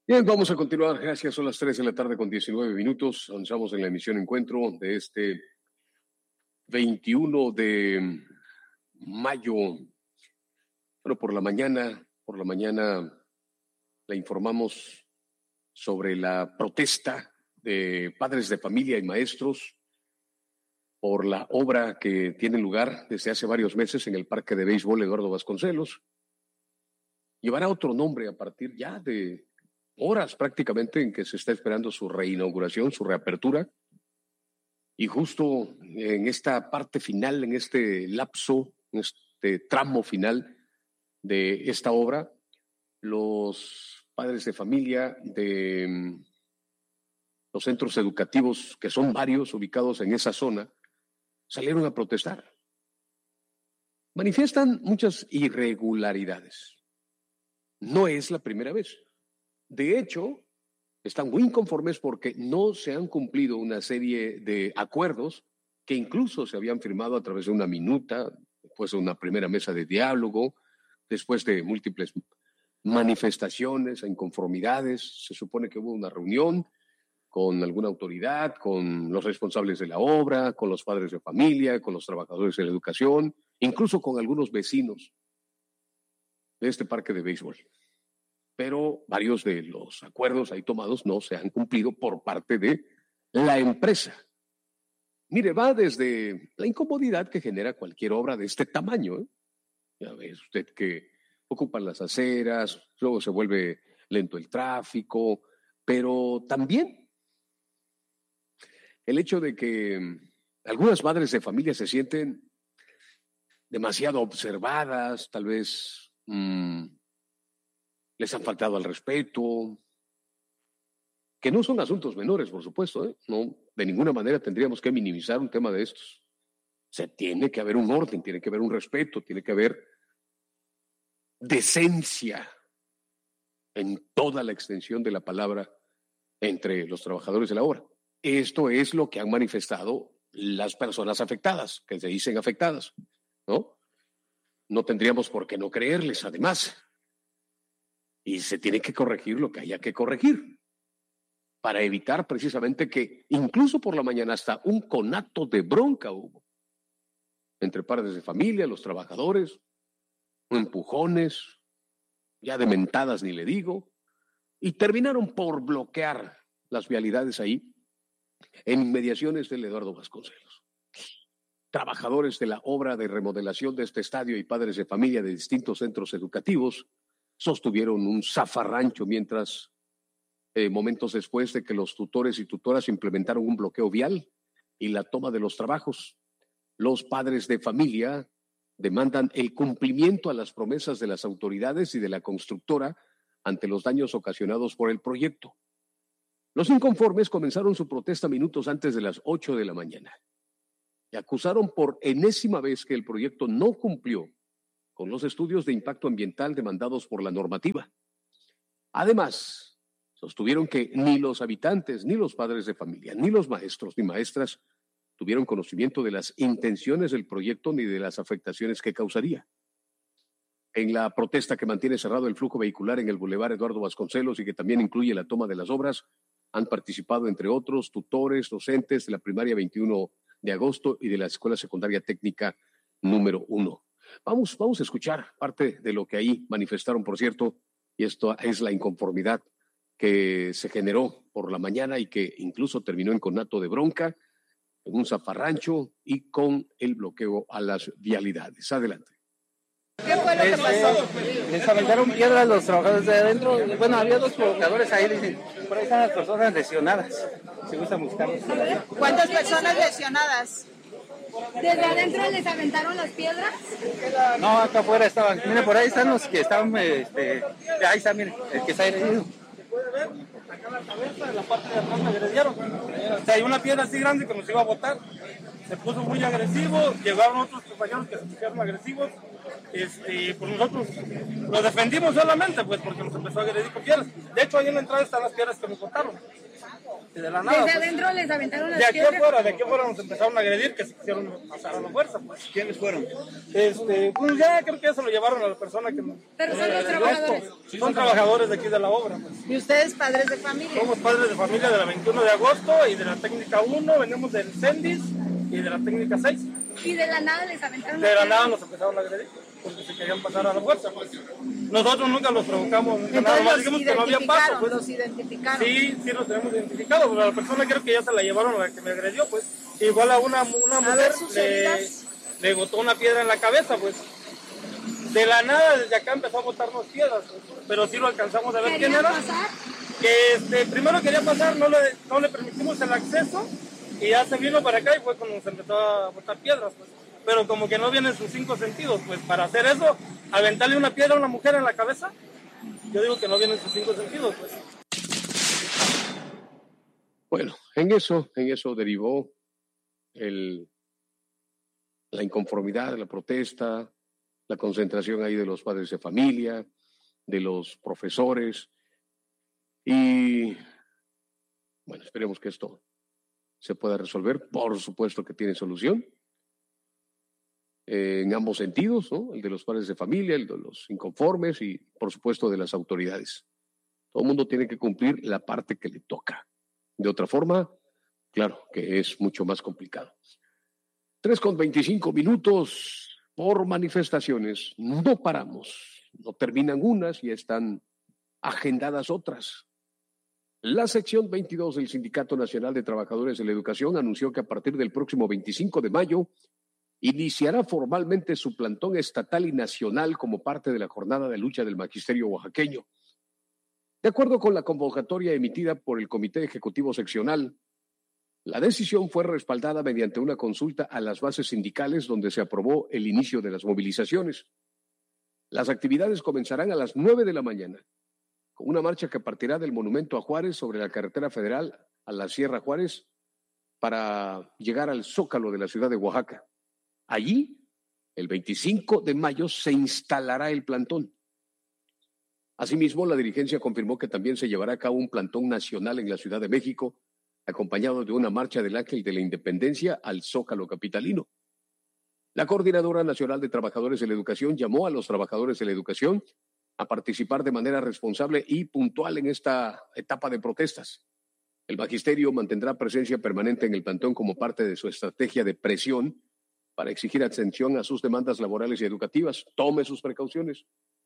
Bien, vamos a continuar. Gracias. Son las 3 de la tarde con 19 minutos. Avanzamos en la emisión Encuentro de este 21 de mayo. Bueno, por la mañana le informamos sobre la protesta de padres de familia y maestros por la obra que tiene lugar desde hace varios meses en el Parque de Béisbol Eduardo Vasconcelos. Llevará otro nombre a partir ya de horas prácticamente en que se está esperando su reinauguración, su reapertura. Y justo en esta parte final, en este lapso, en este tramo final de esta obra, los padres de familia de los centros educativos, que son varios ubicados en esa zona, salieron a protestar. Manifiestan muchas irregularidades. No es la primera vez. De hecho, están muy inconformes porque no se han cumplido una serie de acuerdos que incluso se habían firmado a través de una minuta, después de una primera mesa de diálogo, después de múltiples manifestaciones e inconformidades. Se supone que hubo una reunión con alguna autoridad, con los responsables de la obra, con los padres de familia, con los trabajadores de la educación, incluso con algunos vecinos de este parque de béisbol. Pero varios de los acuerdos ahí tomados no se han cumplido por parte de la empresa. Mire, va desde la incomodidad que genera cualquier obra de este tamaño, ¿eh? Ya ve usted que ocupan las aceras, luego se vuelve lento el tráfico, pero también el hecho de que algunas madres de familia se sienten demasiado observadas, tal vez les han faltado al respeto, que no son asuntos menores, por supuesto, ¿eh? No, de ninguna manera tendríamos que minimizar un tema de estos. Tiene que haber un orden, tiene que haber un respeto, tiene que haber decencia en toda la extensión de la palabra entre los trabajadores de la obra. Esto es lo que han manifestado las personas afectadas, que se dicen afectadas, ¿no? No tendríamos por qué no creerles, además. Y se tiene que corregir lo que haya que corregir para evitar precisamente que incluso por la mañana hasta un conato de bronca hubo entre padres de familia, los trabajadores, empujones, ya de mentadas ni le digo, y terminaron por bloquear las vialidades ahí en inmediaciones del Eduardo Vasconcelos. Trabajadores de la obra de remodelación de este estadio y padres de familia de distintos centros educativos sostuvieron un zafarrancho mientras, momentos después de que los tutores y tutoras implementaron un bloqueo vial y la toma de los trabajos, los padres de familia demandan el cumplimiento a las promesas de las autoridades y de la constructora ante los daños ocasionados por el proyecto. Los inconformes comenzaron su protesta minutos antes de las 8 de la mañana y acusaron por enésima vez que el proyecto no cumplió con los estudios de impacto ambiental demandados por la normativa. Además, sostuvieron que ni los habitantes, ni los padres de familia, ni los maestros ni maestras tuvieron conocimiento de las intenciones del proyecto ni de las afectaciones que causaría. En la protesta que mantiene cerrado el flujo vehicular en el Boulevard Eduardo Vasconcelos y que también incluye la toma de las obras, han participado, entre otros, tutores, docentes de la primaria 21 de agosto y de la Escuela Secundaria Técnica número 1. Vamos a escuchar parte de lo que ahí manifestaron, por cierto, y esto es la inconformidad que se generó por la mañana y que incluso terminó en conato de bronca, en un zafarrancho y con el bloqueo a las vialidades. Adelante. ¿Qué fue lo que pasó? Les aventaron piedras a los trabajadores de adentro. Bueno, había dos provocadores ahí, dicen, por ahí están las personas lesionadas. Si gustan buscarlos. ¿Cuántas personas lesionadas? ¿Desde adentro les aventaron las piedras? No, acá afuera estaban. Miren, por ahí están los que estaban, ahí está, miren, el que está herido. Puede ver, acá en la cabeza, en la parte de atrás me agredieron. O sea, hay una piedra así grande que nos iba a botar. Se puso muy agresivo, llegaron otros compañeros que se pusieron agresivos. Pues nosotros lo defendimos solamente, pues, porque nos empezó a agredir con piedras. De hecho, ahí en la entrada están las piedras que nos botaron. Y de la nada. Desde Pues, adentro les aventaron las de aquí piedras. afuera nos empezaron a agredir, que se quisieron pasar a la fuerza. Pues. ¿Quiénes fueron? Pues ya creo que ya se lo llevaron a la persona que... Pero son los trabajadores. Son trabajadores de aquí de la obra. Pues. ¿Y ustedes padres de familia? Somos padres de familia de la 21 de agosto y de la técnica 1, venimos del CENDIS y de la técnica 6. Y de la nada les aventaron De las la piedras. nada nos empezaron a agredir, porque se querían pasar a la fuerza. Pues. Nosotros nunca los provocamos, nunca nada Entonces más los dijimos que no había paso. identificaron, Pues. los identificaron. Sí los tenemos identificados, pero la persona creo que ya se la llevaron a la que me agredió, pues. Igual a una mujer sus heridas. le botó una piedra en la cabeza, pues. De la nada, desde acá empezó a botarnos piedras, pues. Pero sí lo alcanzamos a ver quién ¿Querían era. pasar? Que primero quería pasar, no le permitimos el acceso, y ya se vino para acá y fue cuando se empezó a botar piedras, pues. Pero como que no vienen sus 5 sentidos, pues para hacer eso, aventarle una piedra a una mujer en la cabeza, yo digo que no vienen sus 5 sentidos, pues. Bueno, en eso derivó la inconformidad, la protesta, la concentración ahí de los padres de familia, de los profesores. Y bueno, esperemos que esto se pueda resolver. Por supuesto que tiene solución. En ambos sentidos, ¿no? El de los padres de familia, el de los inconformes y, por supuesto, de las autoridades. Todo el mundo tiene que cumplir la parte que le toca. De otra forma, claro que es mucho más complicado. 3:25 por manifestaciones. No paramos. No terminan unas y están agendadas otras. La sección 22 del Sindicato Nacional de Trabajadores de la Educación anunció que a partir del próximo 25 de mayo iniciará formalmente su plantón estatal y nacional como parte de la jornada de lucha del magisterio oaxaqueño. De acuerdo con la convocatoria emitida por el Comité Ejecutivo Seccional, la decisión fue respaldada mediante una consulta a las bases sindicales donde se aprobó el inicio de las movilizaciones. Las actividades comenzarán a las 9 de la mañana, con una marcha que partirá del Monumento a Juárez sobre la carretera federal a la Sierra Juárez para llegar al Zócalo de la ciudad de Oaxaca. Allí, el 25 de mayo, se instalará el plantón. Asimismo, la dirigencia confirmó que también se llevará a cabo un plantón nacional en la Ciudad de México, acompañado de una marcha del Ángel de la Independencia al Zócalo capitalino. La Coordinadora Nacional de Trabajadores de la Educación llamó a los trabajadores de la educación a participar de manera responsable y puntual en esta etapa de protestas. El magisterio mantendrá presencia permanente en el plantón como parte de su estrategia de presión para exigir atención a sus demandas laborales y educativas. Tome sus precauciones.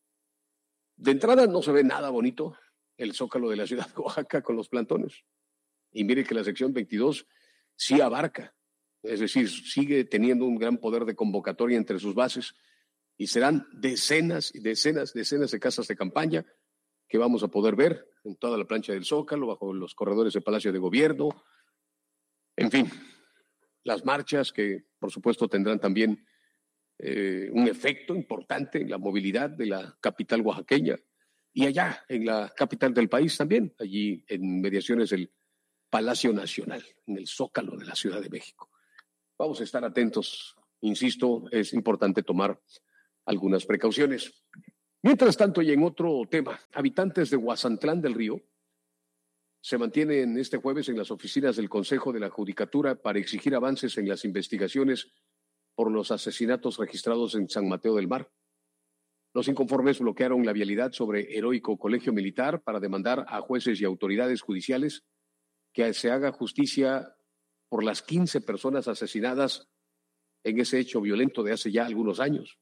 De entrada no se ve nada bonito el Zócalo de la ciudad de Oaxaca con los plantones. Y mire que la sección 22 sí abarca, es decir, sigue teniendo un gran poder de convocatoria entre sus bases y serán decenas y decenas de casas de campaña que vamos a poder ver en toda la plancha del Zócalo, bajo los corredores del Palacio de Gobierno, en fin, las marchas que por supuesto tendrán también un efecto importante en la movilidad de la capital oaxaqueña y allá en la capital del país también, allí en mediaciones del Palacio Nacional, en el Zócalo de la Ciudad de México. Vamos a estar atentos, insisto, es importante tomar algunas precauciones. Mientras tanto, y en otro tema, habitantes de Huazantlán del Río se mantienen este jueves en las oficinas del Consejo de la Judicatura para exigir avances en las investigaciones por los asesinatos registrados en San Mateo del Mar. Los inconformes bloquearon la vialidad sobre Heroico Colegio Militar para demandar a jueces y autoridades judiciales que se haga justicia por las 15 personas asesinadas en ese hecho violento de hace ya algunos años.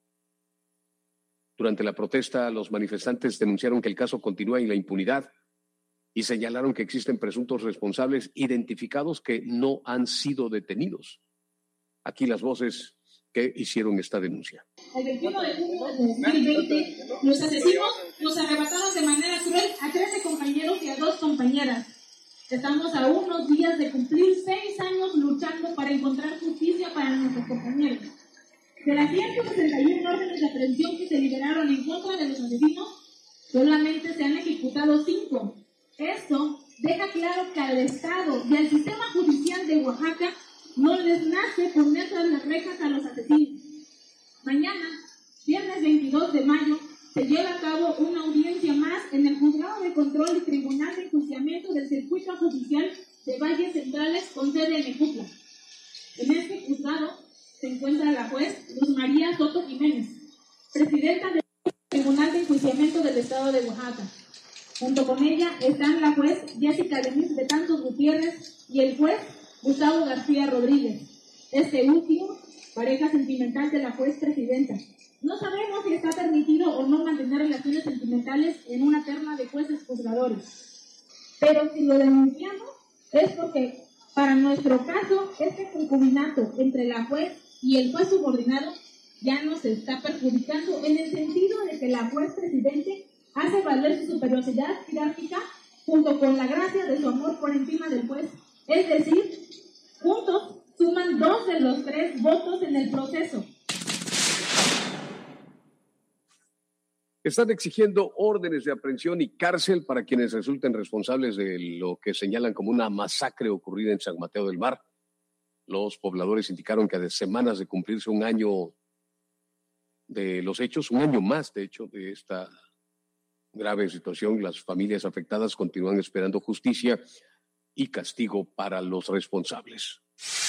Durante la protesta, los manifestantes denunciaron que el caso continúa en la impunidad y señalaron que existen presuntos responsables identificados que no han sido detenidos. Aquí las voces que hicieron esta denuncia. El 21 de junio de 2020, los asesinos nos arrebataron de manera cruel a 13 compañeros y a 2 compañeras. Estamos a unos días de cumplir 6 años luchando para encontrar justicia para nuestros compañeros. De las 161 órdenes de aprehensión que se liberaron en contra de los asesinos, solamente se han ejecutado 5. Esto deja claro que al Estado y al sistema judicial de Oaxaca no les nace poner tras las rejas a los asesinos. Mañana, viernes 22 de mayo, se lleva a cabo una audiencia más en el Juzgado de Control y Tribunal de Enjuiciamiento del Circuito Judicial de Valles Centrales con sede en Ejutla. En este juzgado se encuentra la juez Luz María Soto Jiménez, presidenta del Tribunal de Enjuiciamiento del Estado de Oaxaca. Junto con ella están la juez Jessica Denise Betanzos Gutiérrez y el juez Gustavo García Rodríguez, este último, pareja sentimental de la juez presidenta. No sabemos si está permitido o no mantener relaciones sentimentales en una terna de jueces juzgadores, pero si lo denunciamos es porque para nuestro caso este concubinato entre la juez y el juez subordinado ya nos está perjudicando en el sentido de que la juez presidente hace valer su superioridad jerárquica junto con la gracia de su amor por encima del juez. Es decir, juntos suman 2 de los 3 votos en el proceso. Están exigiendo órdenes de aprehensión y cárcel para quienes resulten responsables de lo que señalan como una masacre ocurrida en San Mateo del Mar. Los pobladores indicaron que a semanas de cumplirse un año de los hechos, un año más, de hecho, de esta grave situación, las familias afectadas continúan esperando justicia y castigo para los responsables.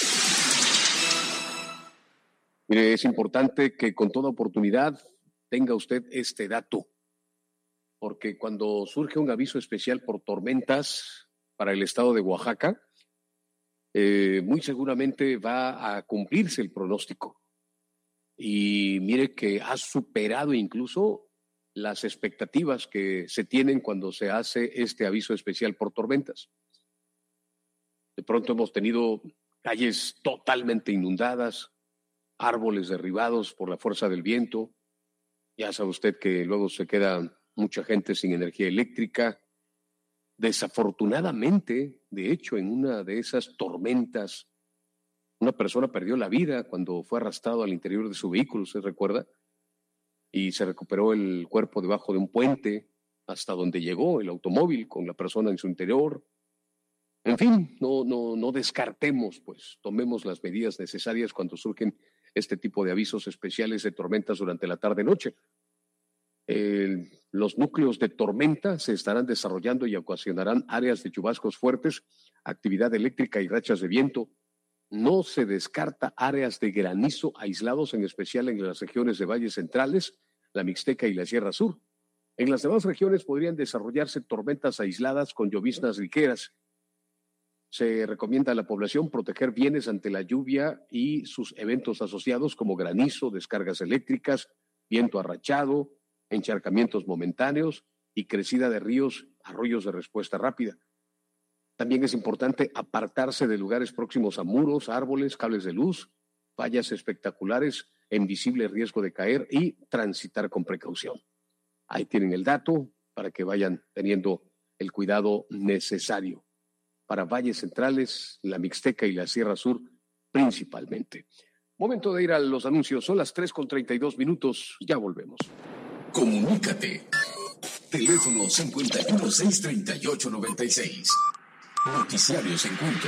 Mire, es importante que con toda oportunidad tenga usted este dato, porque cuando surge un aviso especial por tormentas para el estado de Oaxaca, muy seguramente va a cumplirse el pronóstico. Y mire que ha superado incluso las expectativas que se tienen cuando se hace este aviso especial por tormentas. De pronto hemos tenido calles totalmente inundadas, árboles derribados por la fuerza del viento. Ya sabe usted que luego se queda mucha gente sin energía eléctrica. Desafortunadamente, de hecho, en una de esas tormentas, una persona perdió la vida cuando fue arrastrado al interior de su vehículo, ¿se recuerda? Y se recuperó el cuerpo debajo de un puente hasta donde llegó el automóvil con la persona en su interior. En fin, no descartemos, pues tomemos las medidas necesarias cuando surgen este tipo de avisos especiales de tormentas durante la tarde-noche. Los núcleos de tormenta se estarán desarrollando y ocasionarán áreas de chubascos fuertes, actividad eléctrica y rachas de viento. No se descarta áreas de granizo aislados, en especial en las regiones de valles centrales, la Mixteca y la Sierra Sur. En las demás regiones podrían desarrollarse tormentas aisladas con lloviznas ligeras. Se recomienda a la población proteger bienes ante la lluvia y sus eventos asociados como granizo, descargas eléctricas, viento arrachado, encharcamientos momentáneos y crecida de ríos, arroyos de respuesta rápida. También es importante apartarse de lugares próximos a muros, árboles, cables de luz, fallas espectaculares en visible riesgo de caer y transitar con precaución. Ahí tienen el dato para que vayan teniendo el cuidado necesario para valles centrales, la Mixteca y la Sierra Sur principalmente. Momento de ir a los anuncios. Son las 3:32. Ya volvemos. Comunícate. Teléfono 51-638-96. Noticiarios en punto.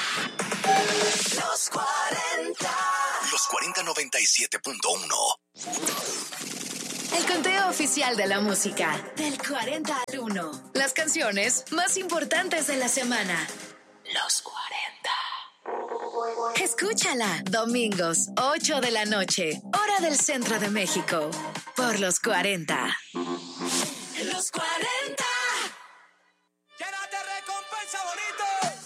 Los 40. Los 4097.1. El conteo oficial de la música. Del 40 al 1. Las canciones más importantes de la semana. Los 40. Escúchala. Domingos, 8 de la noche. Hora del centro de México. Por los 40. Los 40. ¡Llénate recompensa bonito!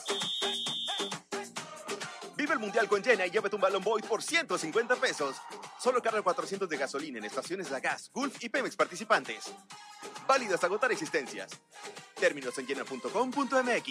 Vive el Mundial con Llena y llévate un balón Boyd por 150 pesos. Solo carga 400 de gasolina en estaciones Lagas, Gulf y Pemex participantes. Válido hasta agotar existencias. Términos en llena.com.mx.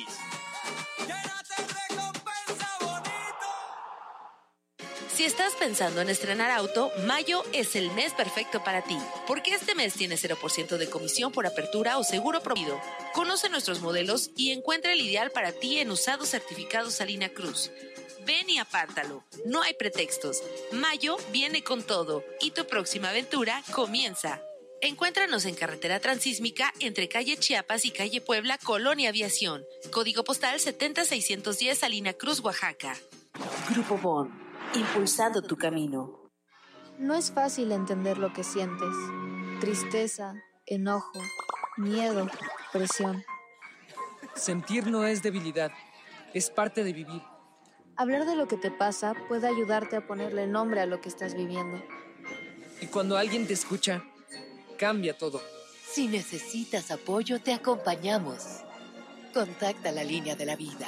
Si estás pensando en estrenar auto, mayo es el mes perfecto para ti, porque este mes tiene 0% de comisión por apertura o seguro prohibido. Conoce nuestros modelos y encuentra el ideal para ti en usados certificados Salina Cruz. Ven y apártalo, no hay pretextos. Mayo viene con todo y tu próxima aventura comienza. Encuéntranos en carretera transísmica entre calle Chiapas y calle Puebla, Colonia Aviación. Código postal 70610, Salina Cruz, Oaxaca. Grupo Bon. Impulsando tu camino. No es fácil entender lo que sientes. Tristeza, enojo, miedo, presión. Sentir no es debilidad, Es parte de vivir. Hablar de lo que te pasa puede ayudarte a ponerle nombre a lo que estás viviendo. Y cuando alguien te escucha, cambia todo. Si necesitas apoyo, te acompañamos. Contacta la línea de la vida.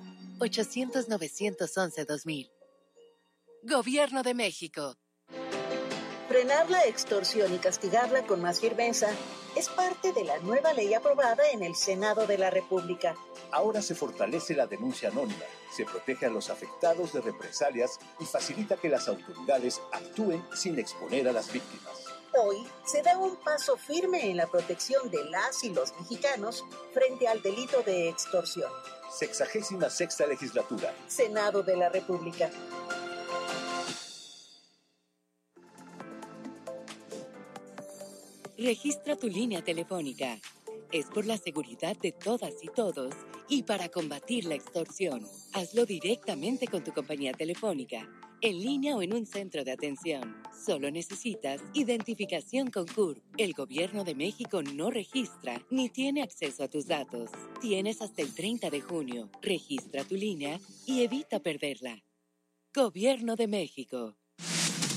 800-911-2000. Gobierno de México. Frenar la extorsión y castigarla con más firmeza es parte de la nueva ley aprobada en el Senado de la República. Ahora se fortalece la denuncia anónima, se protege a los afectados de represalias y facilita que las autoridades actúen sin exponer a las víctimas. Hoy se da un paso firme en la protección de las y los mexicanos frente al delito de extorsión. 66ª Legislatura. Senado de la República. Registra tu línea telefónica. Es por la seguridad de todas y todos y para combatir la extorsión. Hazlo directamente con tu compañía telefónica, en línea o en un centro de atención. Solo necesitas identificación con CURP. El Gobierno de México no registra ni tiene acceso a tus datos. Tienes hasta el 30 de junio. Registra tu línea y evita perderla. Gobierno de México.